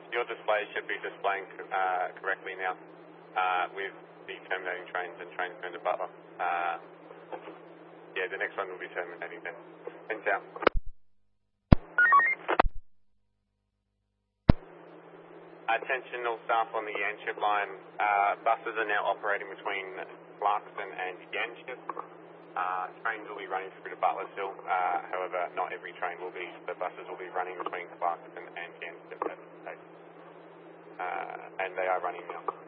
Your display should be displaying correctly now with the terminating trains and trains going to Butler. Yeah, the next one will be terminating then. Thanks out. Attention all staff on the Yanchep line. Buses are now operating between Clarkson and Yanchep. Trains will be running through to Butler still. However, not every train will be. The buses will be running between Clarkson and Yanchep at this stage. And they are running now.